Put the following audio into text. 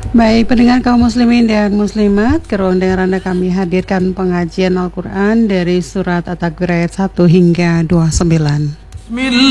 Baik, pendengar kaum muslimin dan muslimat, ke ruang dengar Anda kami hadirkan pengajian Al-Quran dari surat At-Takwir ayat 1 hingga 29.